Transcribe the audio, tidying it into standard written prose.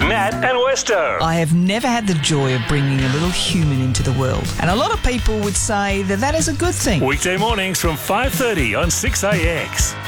Nat and Westo. I have never had the joy of bringing a little human into the world, and a lot of people would say that that is a good thing. Weekday mornings from 5:30 on 6AX.